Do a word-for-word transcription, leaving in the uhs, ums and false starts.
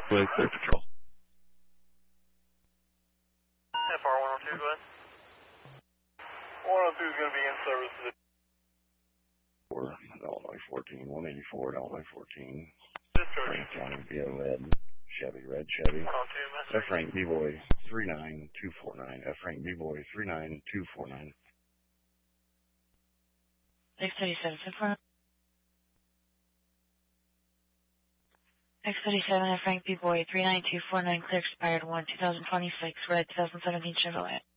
With Clear Patrol. F R one oh two, go ahead. one oh two is going to be in service today. Or Illinois fourteen, one eighty-four, Illinois fourteen. Discharge. Frank County, B O red, Chevy, red Chevy. one oh two, F Frank B-Boy three nine two four nine. F Frank B-Boy three nine two four nine. six thirty-seven, ten four. six thirty-seven, F Frank B-Boy three nine two four nine, clear expired one, two thousand twenty-six, red two thousand seventeen Chevrolet.